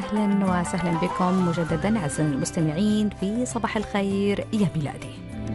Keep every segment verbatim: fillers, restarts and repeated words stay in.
أهلا وسهلا بكم مجددا أعزائي المستمعين في صباح الخير يا بلادي.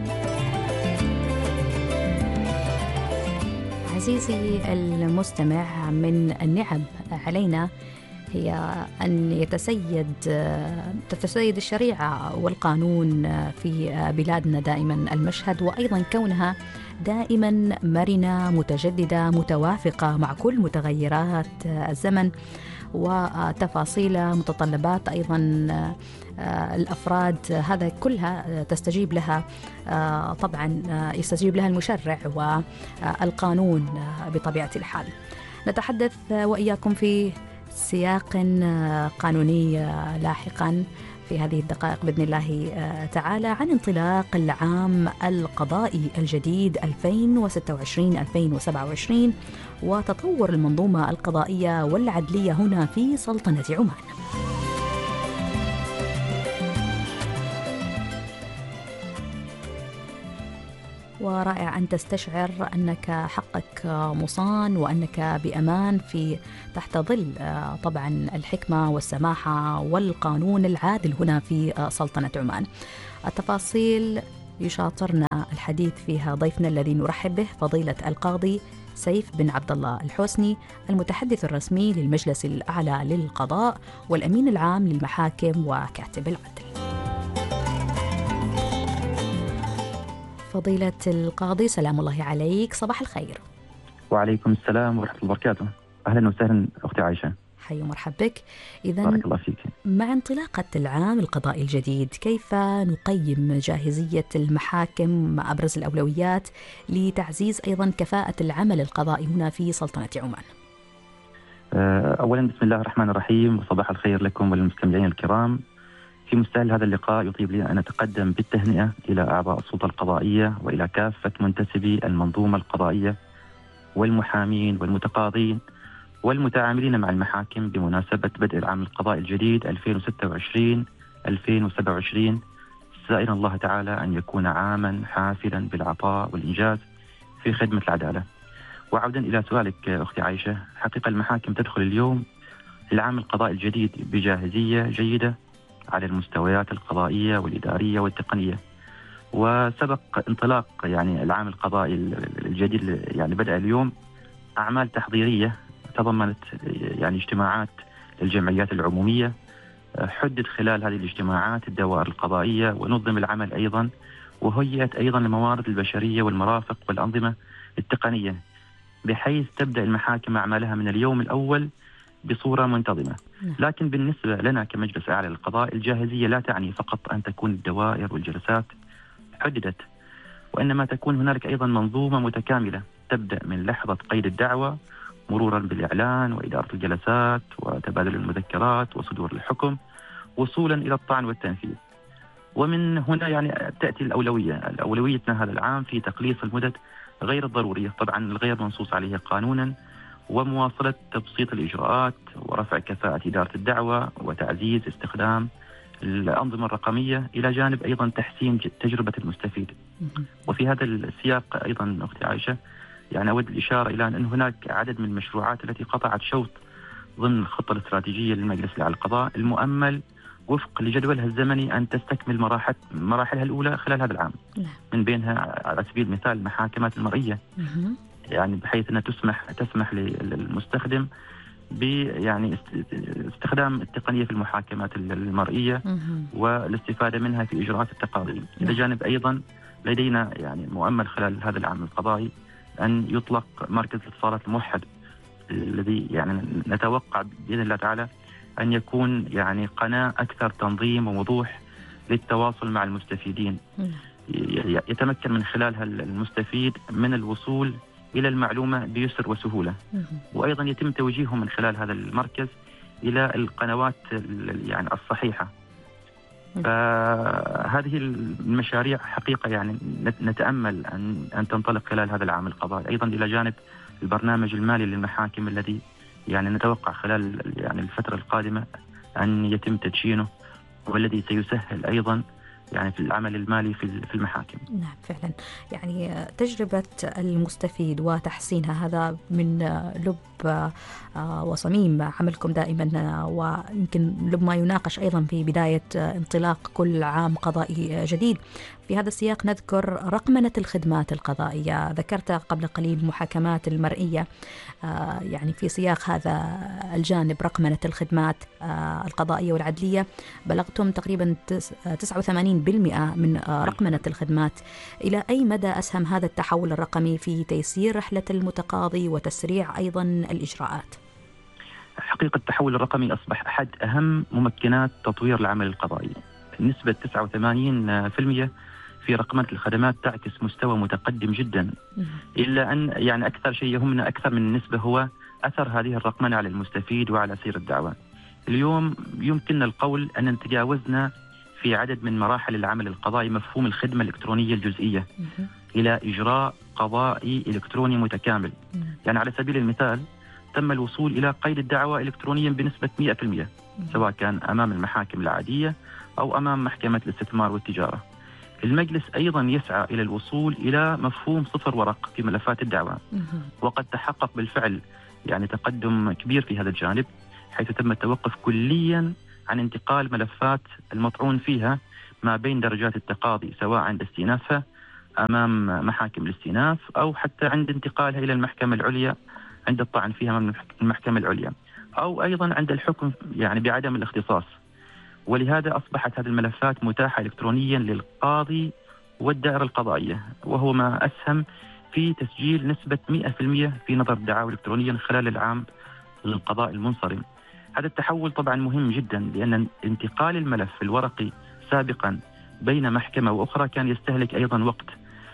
عزيزي المستمع، من النعم علينا هي أن يتسيد تتسيد الشريعة والقانون في بلادنا دائما المشهد، وأيضا كونها دائما مرنة متجددة متوافقة مع كل متغيرات الزمن وتفاصيل متطلبات أيضا الأفراد، هذا كلها تستجيب لها طبعا يستجيب لها المشرع والقانون بطبيعة الحال. نتحدث وإياكم في سياق قانوني لاحقا في هذه الدقائق بإذن الله تعالى عن انطلاق العام القضائي الجديد ألفين وستة وعشرين ألفين وسبعة وعشرين وتطور المنظومة القضائية والعدلية هنا في سلطنة عمان. ورائع أن تستشعر أنك حقك مصان وأنك بأمان في تحت ظل طبعا الحكمة والسماحة والقانون العادل هنا في سلطنة عمان. التفاصيل يشاطرنا الحديث فيها ضيفنا الذي نرحب به، فضيلة القاضي سيف بن عبد الله الحوسني، المتحدث الرسمي للمجلس الأعلى للقضاء والأمين العام للمحاكم وكاتب العدل. فضيلة القاضي سلام الله عليك، صباح الخير. وعليكم السلام ورحمة الله وبركاته. أهلا وسهلا أختي عائشة. حي ومرحب بك. إذن بارك الله فيك. مع انطلاقة العام القضائي الجديد، كيف نقيم جاهزية المحاكم مع أبرز الأولويات لتعزيز أيضا كفاءة العمل القضائي هنا في سلطنة عمان؟ أولا بسم الله الرحمن الرحيم، وصباح الخير لكم وللمستمعين الكرام. في مستهل هذا اللقاء يطيب لي أن أتقدم بالتهنئة إلى أعضاء السلطة القضائية وإلى كافة منتسبي المنظومة القضائية والمحامين والمتقاضين والمتعاملين مع المحاكم بمناسبة بدء العام القضائي الجديد ألفين وستة وعشرين ألفين وسبعة وعشرين، سائلا الله تعالى أن يكون عاما حافلا بالعطاء والإنجاز في خدمة العدالة. وعودا إلى سؤالك أختي عائشة، حقيقة المحاكم تدخل اليوم العام القضائي الجديد بجاهزية جيدة على المستويات القضائية والإدارية والتقنية. وسبق انطلاق يعني العام القضائي الجديد يعني بدأ اليوم أعمال تحضيرية تضمنت يعني اجتماعات للجمعيات العمومية، حدد خلال هذه الاجتماعات الدوائر القضائية ونظم العمل أيضا، وهيئت أيضا الموارد البشرية والمرافق والأنظمة التقنية بحيث تبدأ المحاكم أعمالها من اليوم الأول بصورة منتظمة. لكن بالنسبة لنا كمجلس أعلى للقضاء، الجاهزية لا تعني فقط أن تكون الدوائر والجلسات حددت، وإنما تكون هنالك أيضا منظومة متكاملة تبدأ من لحظة قيد الدعوة مرورا بالإعلان وإدارة الجلسات وتبادل المذكرات وصدور الحكم وصولا إلى الطعن والتنفيذ. ومن هنا يعني تأتي الأولوية الأولويتنا هذا العام في تقليص المدد غير الضرورية طبعا الغير منصوص عليها قانونا، ومواصلة تبسيط الإجراءات ورفع كفاءة إدارة الدعوة وتعزيز استخدام الأنظمة الرقمية، إلى جانب أيضا تحسين تجربة المستفيد. وفي هذا السياق أيضا أختي عائشة يعني أود الإشارة إلى أن هناك عدد من المشروعات التي قطعت شوط ضمن الخطة الاستراتيجية للمجلس على القضاء المؤمل وفق لجدولها الزمني أن تستكمل مراحل مراحلها الأولى خلال هذا العام. من بينها على سبيل المثال المحاكمات المرئية، يعني بحيث أنها تسمح تسمح للمستخدم ب يعني استخدام التقنية في المحاكمات المرئية والاستفادة منها في إجراءات التقاضي. إلى جانب أيضا لدينا يعني مؤمل خلال هذا العام القضائي أن يطلق مركز الاتصالات الموحد، الذي يعني نتوقع بإذن الله تعالى أن يكون يعني قناة أكثر تنظيم ووضوح للتواصل مع المستفيدين، يتمكن من خلالها المستفيد من الوصول إلى المعلومة بيسر وسهولة، وأيضا يتم توجيههم من خلال هذا المركز إلى القنوات يعني الصحيحة. فهذه المشاريع حقيقة يعني نتأمل أن أن تنطلق خلال هذا العام القضائي. أيضا إلى جانب البرنامج المالي للمحاكم الذي يعني نتوقع خلال يعني الفترة القادمة أن يتم تدشينه، والذي سيسهل أيضا يعني في العمل المالي في المحاكم. نعم فعلا، يعني تجربة المستفيد وتحسينها هذا من لب وصميم عملكم دائما، ويمكن لب ما يناقش أيضا في بداية انطلاق كل عام قضائي جديد. في هذا السياق نذكر رقمنة الخدمات القضائية، ذكرت قبل قليل المحاكمات المرئية، يعني في سياق هذا الجانب رقمنة الخدمات القضائية والعدلية بلغتم تقريبا تسعة وثمانين بالمئة من رقمنة الخدمات. إلى أي مدى أسهم هذا التحول الرقمي في تيسير رحلة المتقاضي وتسريع أيضا الإجراءات؟ حقيقة التحول الرقمي أصبح أحد أهم ممكنات تطوير العمل القضائي. نسبة تسعة وثمانين بالمئة في رقمنة الخدمات تعكس مستوى متقدم جدا، إلا أن يعني أكثر شيء يهمنا أكثر من النسبة هو أثر هذه الرقمنة على المستفيد وعلى سير الدعوة. اليوم يمكننا القول أن تجاوزنا في عدد من مراحل العمل القضائي مفهوم الخدمة الإلكترونية الجزئية إلى إجراء قضائي إلكتروني متكامل. يعني على سبيل المثال تم الوصول إلى قيد الدعوة إلكترونيا بنسبة مئة بالمئة، سواء كان أمام المحاكم العادية أو أمام محكمة الاستثمار والتجارة. المجلس أيضا يسعى إلى الوصول إلى مفهوم صفر ورق في ملفات الدعوة، وقد تحقق بالفعل يعني تقدم كبير في هذا الجانب، حيث تم التوقف كليا عن انتقال ملفات المطعون فيها ما بين درجات التقاضي، سواء عند استئنافها أمام محاكم الاستئناف أو حتى عند انتقالها إلى المحكمة العليا عند الطعن فيها من المحكمة العليا، أو أيضا عند الحكم يعني بعدم الاختصاص. ولهذا أصبحت هذه الملفات متاحة إلكترونيا للقاضي والدائرة القضائية، وهو ما أسهم في تسجيل نسبة مئة بالمئة في نظر الدعاوى إلكترونيا خلال العام للقضاء المنصرم. هذا التحول طبعا مهم جدا، لأن انتقال الملف الورقي سابقا بين محكمة وأخرى كان يستهلك أيضا وقت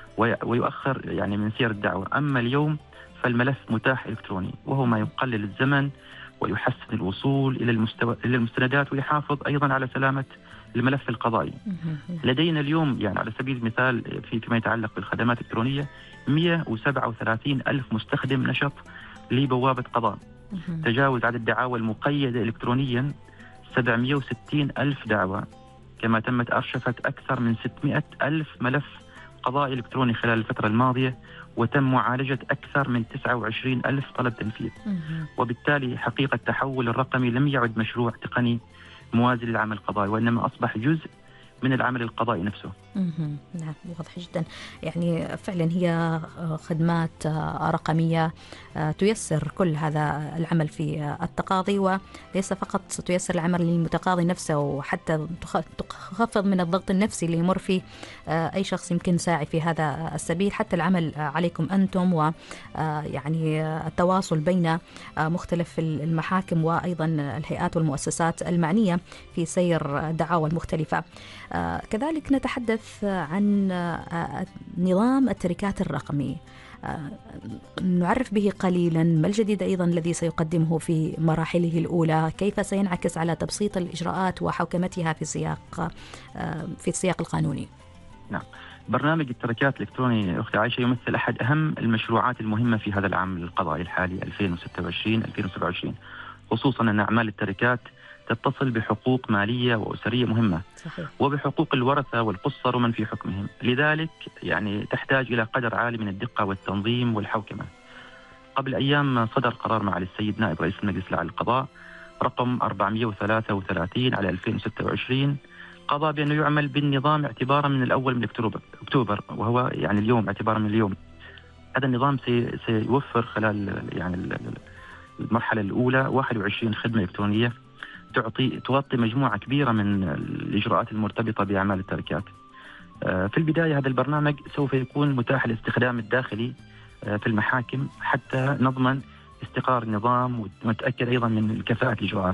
ويؤخر يعني من سير الدعوة. أما اليوم فالملف متاح إلكتروني، وهو ما يقلل الزمن ويحسن الوصول إلى المستوى إلى المستندات، ويحافظ أيضا على سلامة الملف القضائي. لدينا اليوم يعني على سبيل المثال في فيما يتعلق بالخدمات الإلكترونية مئة وسبعة وثلاثين ألف مستخدم نشط لبوابة قضاء. تجاوز عدد الدعاوى المقيدة إلكترونيا سبعمئة وستين ألف دعوى، كما تمت أرشفة أكثر من ستمئة ألف ملف قضائي إلكتروني خلال الفترة الماضية، وتم معالجة أكثر من تسعة وعشرين ألف طلب تنفيذ. وبالتالي حقيقة التحول الرقمي لم يعد مشروع تقني موازي للعمل القضائي، وإنما أصبح جزء من العمل القضائي نفسه. نعم واضح جدا، يعني فعلا هي خدمات رقمية تيسر كل هذا العمل في التقاضي، وليس فقط تيسر العمل للمتقاضي نفسه، وحتى تخفض من الضغط النفسي اللي يمر فيه أي شخص يمكن ساعي في هذا السبيل. حتى العمل عليكم أنتم، ويعني التواصل بين مختلف المحاكم وأيضا الهيئات والمؤسسات المعنية في سير الدعاوى المختلفة. كذلك نتحدث عن نظام التركات الرقمي، نعرف به قليلا، ما الجديد أيضا الذي سيقدمه في مراحله الأولى، كيف سينعكس على تبسيط الإجراءات وحوكمتها في سياق في السياق القانوني؟ نعم، برنامج التركات الإلكتروني أختي عائشة يمثل أحد أهم المشروعات المهمة في هذا العام القضائي الحالي ألفين وستة وعشرين ألفين وسبعة وعشرين، خصوصا أن أعمال التركات تتصل بحقوق مالية وأسرية مهمة. صحيح. وبحقوق الورثة والقصر ومن في حكمهم، لذلك يعني تحتاج إلى قدر عالي من الدقة والتنظيم والحوكمة. قبل أيام صدر قرار معالي السيد نائب رئيس المجلس الأعلى للقضاء رقم أربعمئة وثلاثة وثلاثين على ألفين وستة وعشرين، قضى بأنه يعمل بالنظام اعتبارا من الأول من أكتوبر، وهو يعني اليوم اعتبارا من اليوم. هذا النظام سي سيوفر خلال يعني المرحلة الأولى واحد وعشرين خدمة إلكترونية تعطي تغطي مجموعة كبيرة من الإجراءات المرتبطة بأعمال التركات. في البداية هذا البرنامج سوف يكون متاح للاستخدام الداخلي في المحاكم حتى نضمن استقرار النظام ونتأكد أيضا من كفاءة الإجراءات.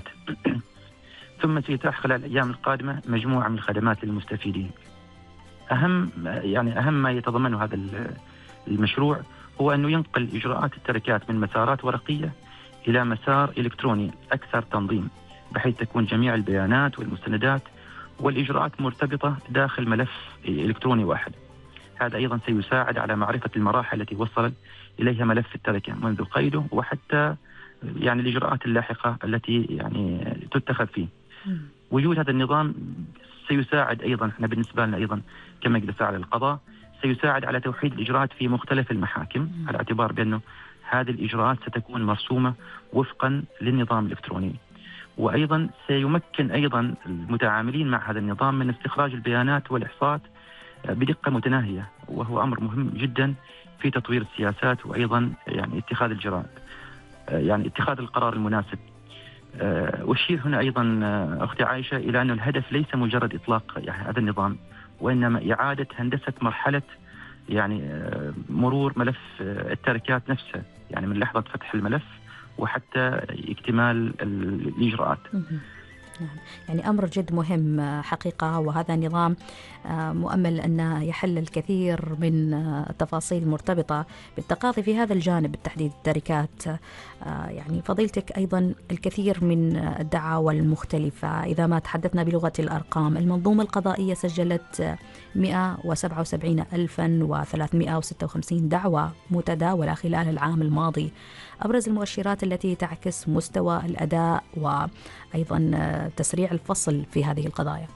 ثم سيتاح خلال الأيام القادمة مجموعة من الخدمات للمستفيدين. أهم يعني أهم ما يتضمنه هذا المشروع هو أنه ينقل إجراءات التركات من مسارات ورقية إلى مسار إلكتروني أكثر تنظيم، بحيث تكون جميع البيانات والمستندات والإجراءات مرتبطة داخل ملف إلكتروني واحد. هذا أيضا سيساعد على معرفة المراحل التي وصل إليها ملف التركة منذ قيده، وحتى يعني الإجراءات اللاحقة التي يعني تتخذ فيه. وجود هذا النظام سيساعد أيضا، احنا بالنسبة لنا أيضا كمجلس أعلى للقضاء، سيساعد على توحيد الإجراءات في مختلف المحاكم، على اعتبار بأنه هذه الإجراءات ستكون مرسومة وفقا للنظام الإلكتروني. وأيضا سيمكن أيضا المتعاملين مع هذا النظام من استخراج البيانات والإحصاءات بدقة متناهية، وهو أمر مهم جدا في تطوير السياسات وأيضا يعني اتخاذ الجرائم، يعني اتخاذ القرار المناسب. أشير هنا أيضا أختي عائشة إلى أن الهدف ليس مجرد إطلاق يعني هذا النظام، وإنما إعادة هندسة مرحلة يعني مرور ملف التركات نفسه، يعني من لحظة فتح الملف وحتى اكتمال الإجراءات. نعم. يعني أمر جد مهم حقيقة، وهذا النظام مؤمل أن يحل الكثير من التفاصيل المرتبطة بالتقاضي في هذا الجانب بالتحديد التركات. يعني فضيلتك أيضا الكثير من الدعاوى المختلفة، إذا ما تحدثنا بلغة الأرقام، المنظومة القضائية سجلت مئة وسبعة وسبعين ألفا وثلاثمئة وستة وخمسين دعوى متداولة خلال العام الماضي. أبرز المؤشرات التي تعكس مستوى الأداء وأيضا تسريع الفصل في هذه القضايا.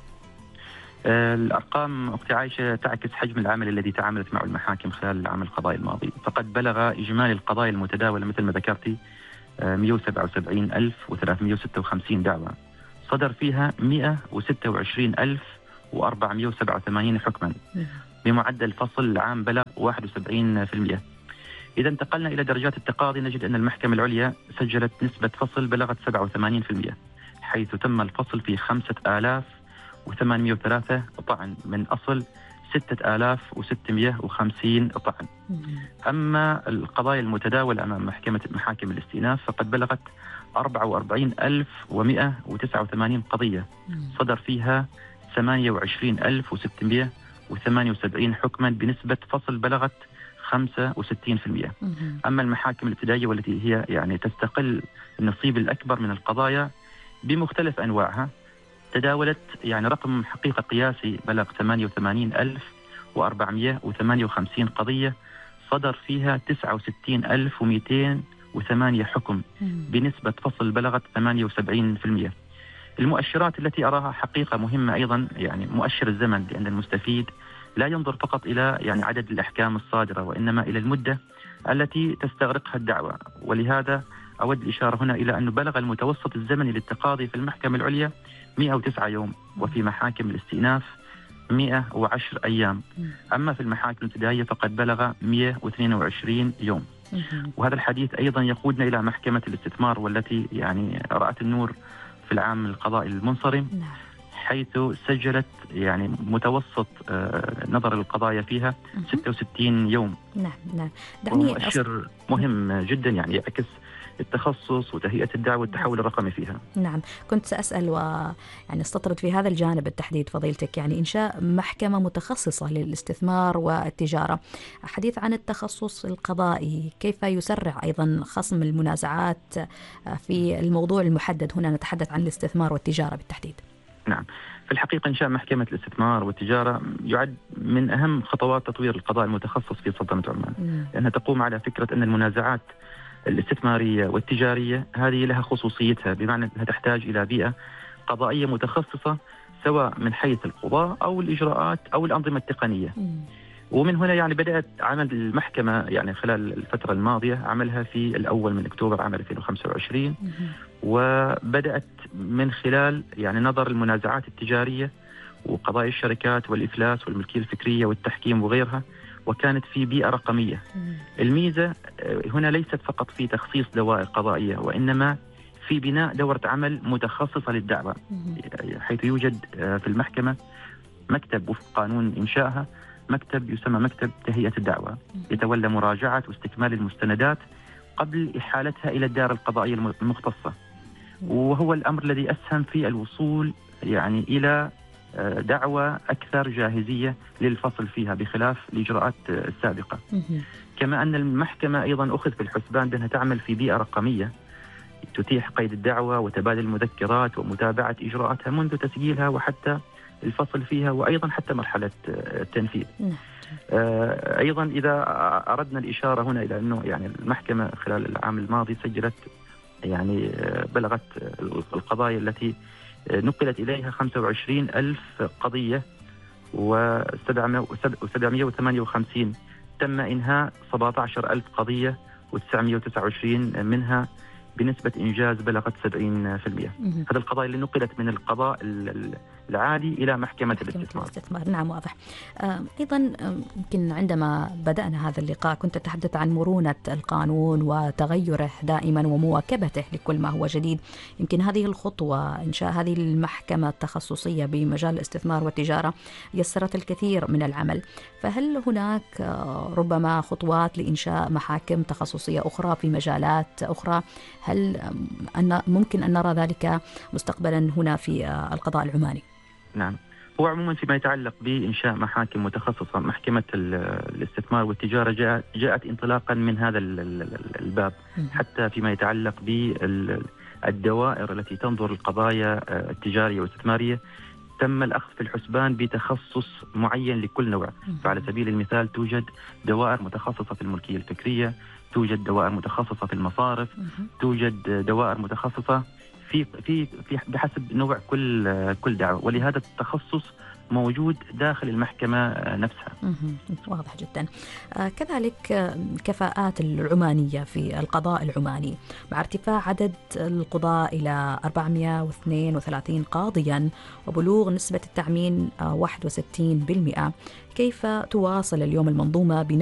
الأرقام أختي عائشة تعكس حجم العمل الذي تعاملت معه المحاكم خلال العام القضائي الماضي، فقد بلغ إجمالي القضايا المتداولة مثل ما ذكرتي مئة وسبعة وسبعين ألف وثلاثمئة وستة وخمسين دعوة، صدر فيها مئة وستة وعشرين ألف وأربعمئة وسبعة وثمانين حكما بمعدل فصل العام بلغ واحد وسبعين بالمئة. إذا انتقلنا إلى درجات التقاضي نجد أن المحكمة العليا سجلت نسبة فصل بلغت سبعة وثمانين بالمئة، حيث تم الفصل في خمسة آلاف وثمانمئة وثلاثة طعن من أصل ستة آلاف وستمئة وخمسين طعن. أما القضايا المتداولة أمام محكمة محاكم الاستئناف فقد بلغت أربعة وأربعين ألف ومئة وتسعة وثمانين قضية، صدر فيها ثمانية وعشرين ألف وستمئة وثمانية وسبعين حكما بنسبة فصل بلغت خمسة وستين بالمئة. أما المحاكم الابتدائية والتي هي يعني تستقل النصيب الأكبر من القضايا بمختلف أنواعها، تداولت يعني رقم حقيقة قياسي بلغ ثمانية وثمانين ألف وأربعمئة وثمانية وخمسين قضية، صدر فيها تسعة وستين ألف ومئتين وثمانية حكم بنسبة فصل بلغت ثمانية وسبعين بالمئة. المؤشرات التي أراها حقيقة مهمة أيضا يعني مؤشر الزمن، لأن المستفيد لا ينظر فقط إلى يعني عدد الأحكام الصادرة، وإنما إلى المدة التي تستغرقها الدعوة. ولهذا أود الإشارة هنا إلى أنه بلغ المتوسط الزمني للتقاضي في المحكمة العليا مئة وتسعة يوم، وفي محاكم الاستئناف مئة وعشرة أيام. أما في المحاكم الابتدائية فقد بلغ مئة واثنين وعشرين يوم. وهذا الحديث أيضا يقودنا إلى محكمة الاستثمار، والتي يعني رأت النور في العام القضائي المنصرم، حيث سجلت يعني متوسط نظر القضايا فيها ستة وستين يوم. نعم نعم. دعني مؤشر مهم جدا يعني يعكس التخصص وتهيئة الدعوة والتحول الرقمي فيها. نعم، كنت سأسأل ويعني استطرد في هذا الجانب بالتحديد فضيلتك، يعني إنشاء محكمة متخصصة للاستثمار والتجارة. حديث عن التخصص القضائي كيف يسرع أيضا خصم المنازعات في الموضوع المحدد هنا، نتحدث عن الاستثمار والتجارة بالتحديد. نعم، في الحقيقة إنشاء محكمة الاستثمار والتجارة يعد من أهم خطوات تطوير القضاء المتخصص في سلطنة عمان، لأنها تقوم على فكرة أن المنازعات الاستثمارية والتجارية هذه لها خصوصيتها، بمعنى أنها تحتاج إلى بيئة قضائية متخصصة سواء من حيث القضاء أو الإجراءات أو الأنظمة التقنية. ومن هنا يعني بدأت عمل المحكمة يعني خلال الفترة الماضية عملها في الأول من أكتوبر عام ألفين وخمسة وعشرين، وبدأت من خلال يعني نظر المنازعات التجارية وقضايا الشركات والإفلاس والملكية الفكرية والتحكيم وغيرها، وكانت في بيئة رقمية. الميزة هنا ليست فقط في تخصيص دوائر قضائية، وإنما في بناء دورة عمل متخصصة للدعوة، حيث يوجد في المحكمة مكتب وفق قانون إنشائها، مكتب يسمى مكتب تهيئة الدعوة، يتولى مراجعة واستكمال المستندات قبل إحالتها إلى الدار القضائية المختصة، وهو الأمر الذي أسهم في الوصول يعني إلى دعوة أكثر جاهزية للفصل فيها بخلاف الإجراءات السابقة. كما أن المحكمة أيضا أخذ في الحسبان بأنها تعمل في بيئة رقمية تتيح قيد الدعوة وتبادل المذكرات ومتابعة إجراءاتها منذ تسجيلها وحتى الفصل فيها، وأيضا حتى مرحلة التنفيذ. أيضا إذا أردنا الإشارة هنا إلى أنه يعني المحكمة خلال العام الماضي سجلت يعني بلغت القضايا التي نقلت إليها خمسة وعشرين ألف قضية وسبعمائة وثمانية وخمسين تم إنهاء سبعة عشر ألف قضية وتسعمائة وتسعة وعشرين منها بنسبة إنجاز بلغت سبعين بالمئة. هذا القضايا اللي نقلت من القضاء العادي إلى محكمة الاستثمار. الاستثمار نعم واضح. أيضا يمكن عندما بدأنا هذا اللقاء كنت تتحدث عن مرونة القانون وتغيره دائما ومواكبته لكل ما هو جديد. يمكن هذه الخطوة إنشاء هذه المحكمة التخصصية بمجال الاستثمار والتجارة يسرت الكثير من العمل، فهل هناك ربما خطوات لإنشاء محاكم تخصصية أخرى في مجالات أخرى؟ هل أن ممكن أن نرى ذلك مستقبلا هنا في القضاء العماني؟ نعم، هو عموما فيما يتعلق بإنشاء محاكم متخصصة، محكمة الاستثمار والتجارة جاءت انطلاقا من هذا الباب، حتى فيما يتعلق بالدوائر التي تنظر القضايا التجارية والاستثمارية تم الأخذ في الحسبان بتخصص معين لكل نوع. فعلى سبيل المثال توجد دوائر متخصصة في الملكية الفكرية، توجد دوائر متخصصة في المصارف، توجد دوائر متخصصة في في في بحسب نوع كل كل دعوة، ولهذا التخصص موجود داخل المحكمة نفسها. واضح جدا. آه كذلك آه كفاءات العمانية في القضاء العماني مع ارتفاع عدد القضاء إلى أربعمائة واثنين وثلاثين قاضيا وبلوغ نسبة التعمين آه واحد وستين بالمئة، كيف تواصل اليوم المنظومة